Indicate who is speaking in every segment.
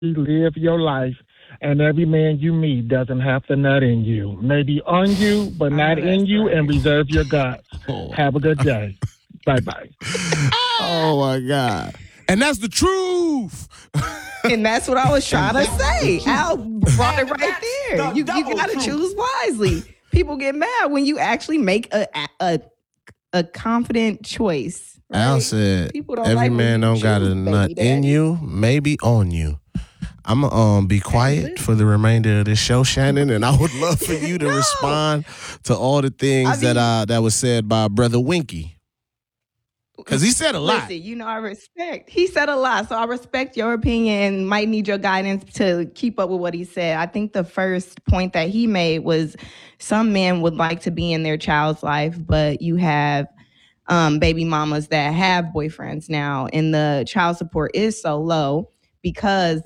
Speaker 1: live your life, and every man you meet doesn't have to nut in you. Maybe on you, but
Speaker 2: I
Speaker 1: not
Speaker 2: know
Speaker 1: in
Speaker 2: that's
Speaker 1: you, and
Speaker 2: right.
Speaker 1: reserve your guts.
Speaker 3: Oh,
Speaker 1: Have a good day. Bye bye.
Speaker 3: oh my God. And that's the truth.
Speaker 2: And that's what I was trying to say. Al brought it
Speaker 4: And
Speaker 2: right
Speaker 4: that's
Speaker 2: there.
Speaker 4: the
Speaker 2: You
Speaker 4: double
Speaker 2: got to
Speaker 4: truth.
Speaker 2: choose wisely. People get mad when you actually make a confident choice. Right?
Speaker 3: Al said,
Speaker 2: People don't
Speaker 3: every
Speaker 2: like when
Speaker 3: man
Speaker 2: you
Speaker 3: don't got
Speaker 2: choose,
Speaker 3: a nut
Speaker 2: baby
Speaker 3: in
Speaker 2: daddy.
Speaker 3: you, maybe on you. I'm going to be quiet for the remainder of this show, Shannon, and I would love for you to
Speaker 2: No.
Speaker 3: respond to all the things that was said by Brother Winky. Because he said a lot.
Speaker 2: Listen, you know, I respect. He said a lot, so I respect your opinion and might need your guidance to keep up with what he said. I think the first point that he made was some men would like to be in their child's life, but you have baby mamas that have boyfriends now, and the child support is so low because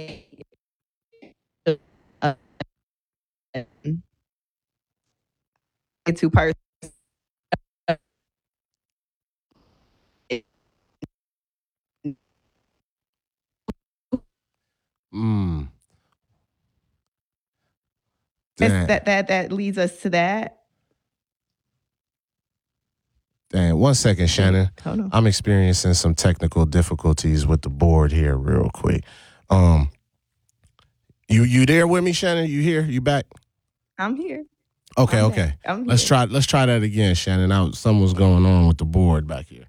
Speaker 2: uh, two person.
Speaker 3: Mm. Damn.
Speaker 2: That leads us to that.
Speaker 3: Damn. 1 second, Shannon.
Speaker 2: Hold on.
Speaker 3: I'm experiencing some technical difficulties with the board here real quick. You there with me, Shannon? You here? You back?
Speaker 2: I'm here.
Speaker 3: Okay,
Speaker 2: I'm
Speaker 3: okay.
Speaker 2: back. I'm
Speaker 3: Let's
Speaker 2: here.
Speaker 3: try that again, Shannon. Something was going on with the board back here.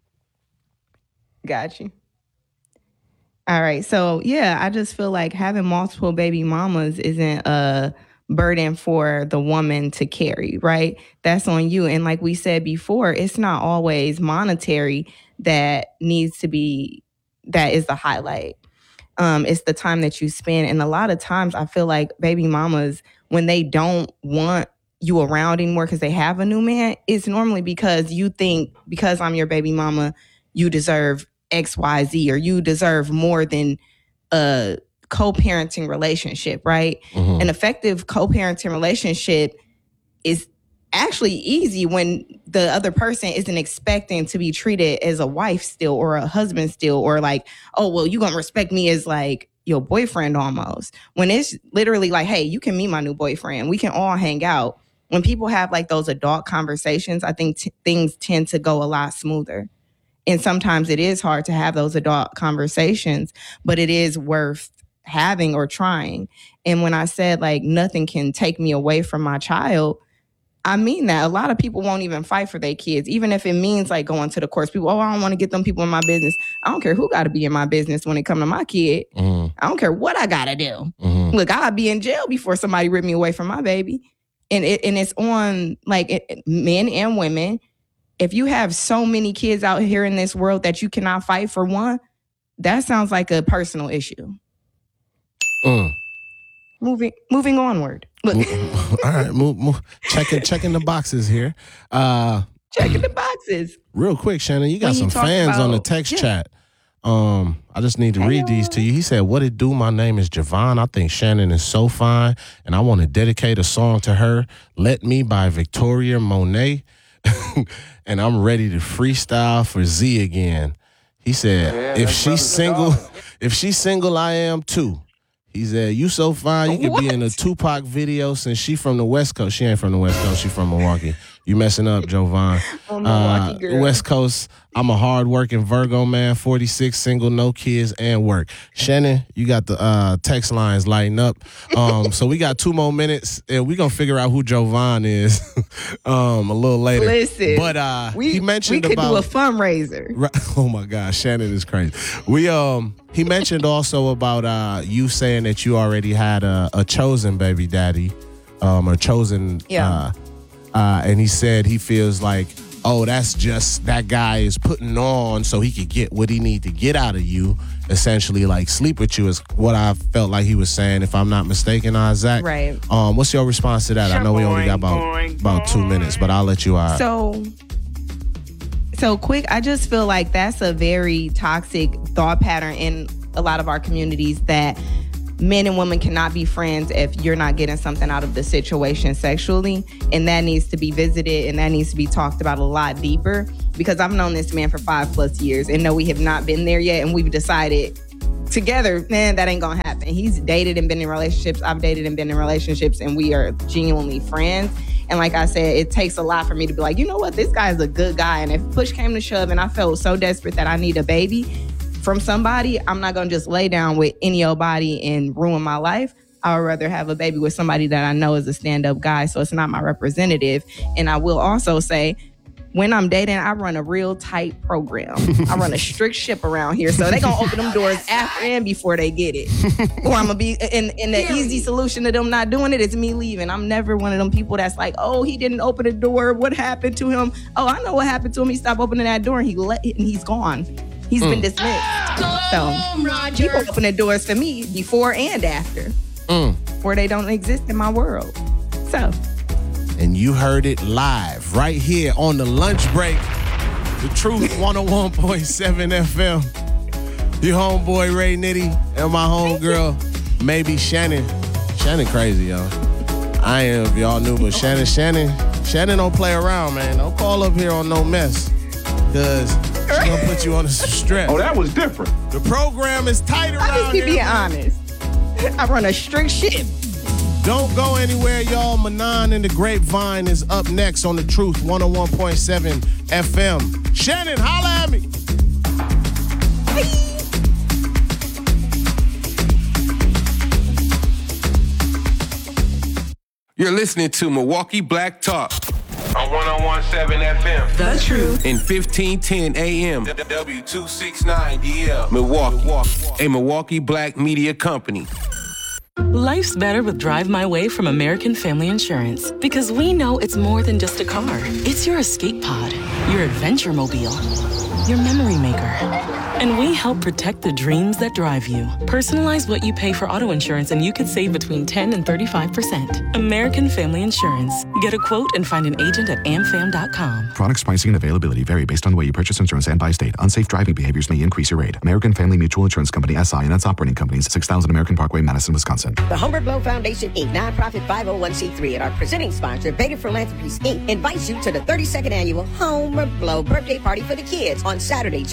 Speaker 2: Got you. All right. So, yeah, I just feel like having multiple baby mamas isn't a burden for the woman to carry, right? That's on you. And like we said before, it's not always monetary that is the highlight. It's the time that you spend. And a lot of times I feel like baby mamas, when they don't want you around anymore because they have a new man, it's normally because you think, because I'm your baby mama, you deserve XYZ, or you deserve more than a co-parenting relationship, right?
Speaker 3: Mhm.
Speaker 2: An effective co-parenting relationship is actually easy when the other person isn't expecting to be treated as a wife still, or a husband still, or like, oh, well, you gonna respect me as like your boyfriend almost. When it's literally like, hey, you can meet my new boyfriend. We can all hang out. When people have like those adult conversations, I think things tend to go a lot smoother. And sometimes it is hard to have those adult conversations, but it is worth having or trying. And when I said like nothing can take me away from my child, I mean that. A lot of people won't even fight for their kids, even if it means like going to the courts. People, I don't want to get them people in my business. I don't care who got to be in my business when it come to my kid.
Speaker 3: Mhm.
Speaker 2: I don't care what I got to do.
Speaker 3: Mhm.
Speaker 2: Look, I'll be in jail before somebody rip me away from my baby. And it's on like men and women. If you have so many kids out here in this world that you cannot fight for one, that sounds like a personal issue. Moving onward. Look.
Speaker 3: All right, move. Checking the boxes here.
Speaker 2: Checking the boxes.
Speaker 3: Real quick, Shannon, you got
Speaker 2: When you
Speaker 3: some
Speaker 2: talk
Speaker 3: fans on the
Speaker 2: about-
Speaker 3: text
Speaker 2: yeah.
Speaker 3: chat. I just need to read these to you. He said, "What it do? My name is Javon. I think Shannon is so fine, and I want to dedicate a song to her. Let Me by Victoria Monet, and I'm ready to freestyle for Z again." He said, "If she's single, I am too." He said, "You so fine, you could be in a Tupac video since she from the West Coast." She ain't from the West Coast, she from Milwaukee. You messing up, Jovan.
Speaker 2: Milwaukee girl.
Speaker 3: West Coast, I'm a hard-working Virgo man, 46, single, no kids, and work. Shannon, you got the text lines lighting up. So we got 2 more minutes, and we're going to figure out who Jovan is a little later.
Speaker 2: Listen,
Speaker 3: but he mentioned
Speaker 2: we could
Speaker 3: about
Speaker 2: do a fundraiser.
Speaker 3: Right. Oh my gosh, Shannon is crazy. He mentioned also about you saying that you already had a chosen baby daddy, or chosen.
Speaker 2: Yeah.
Speaker 3: And he said he feels like, oh, that's just that guy is putting on so he could get what he need to get out of you. Essentially, like sleep with you is what I felt like he was saying. If I'm not mistaken, Isaac.
Speaker 2: Right.
Speaker 3: What's your response to that? I know we only got about 2 minutes, but I'll let you out.
Speaker 2: So quick, I just feel like that's a very toxic thought pattern in a lot of our communities, that men and women cannot be friends if you're not getting something out of the situation sexually. And that needs to be visited, and that needs to be talked about a lot deeper, because I've known this man for 5+ years and no, we have not been there yet. And we've decided together, man, that ain't gonna happen. He's dated and been in relationships. I've dated and been in relationships, and we are genuinely friends. And like I said, it takes a lot for me to be like, you know what, this guy is a good guy. And if push came to shove and I felt so desperate that I need a baby from somebody, I'm not gonna just lay down with any old body and ruin my life. I would rather have a baby with somebody that I know is a stand-up guy, so it's not my representative. And I will also say, when I'm dating, I run a real tight program. I run a strict ship around here. So they gonna open them doors after and before they get it. Or I'm gonna be, and the easy solution to them not doing it is me leaving. I'm never one of them people that's like, oh, he didn't open the door. What happened to him? Oh, I know what happened to him. He stopped opening that door and he's gone. He's been dismissed. So people open the doors for me before and after. Where they don't exist in my world. So.
Speaker 3: And you heard it live right here on the lunch break. The Truth 101.7 FM. Your homeboy Ray Nitty and my homegirl, maybe Shannon. Shannon crazy, y'all. I am, if y'all knew, but Shannon don't play around, man. Don't call up here on no mess. Because she's going to put you on some stress.
Speaker 4: Oh, that was different.
Speaker 3: The program is tight around
Speaker 2: I just be
Speaker 3: here.
Speaker 2: being honest. I run a strict ship.
Speaker 3: Don't go anywhere, y'all. Manon and the Grapevine is up next on the Truth 101.7 FM. Shannon, holla at me.
Speaker 5: You're listening to Milwaukee Black Talk on 101.7 FM.
Speaker 6: The Truth.
Speaker 5: In 1510 AM. W269DL. Milwaukee. A Milwaukee Black media company.
Speaker 6: Life's better with Drive My Way from American Family Insurance, because we know it's more than just a car. It's your escape pod, your adventure mobile, your memory maker. And we help protect the dreams that drive you. Personalize what you pay for auto insurance and you could save between 10 and 35%. American Family Insurance. Get a quote and find an agent at amfam.com.
Speaker 7: Products, pricing, and availability vary based on the way you purchase insurance and by state. Unsafe driving behaviors may increase your rate. American Family Mutual Insurance Company, SI, and its operating companies, 6000 American Parkway, Madison, Wisconsin.
Speaker 8: The Humbert Blow Foundation, Inc., nonprofit 501c3, and our presenting sponsor, Beta Philanthropies, Inc., invites you to the 32nd annual Humbert Blow birthday party for the kids on Saturday,